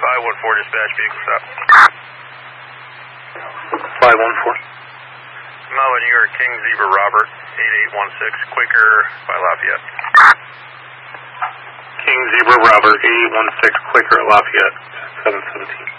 514 dispatch, vehicle stop. 514. Melvin, you are King Zebra Robert, 8816, Quaker by Lafayette. King Zebra Robert, 8816, Quaker at Lafayette, 717.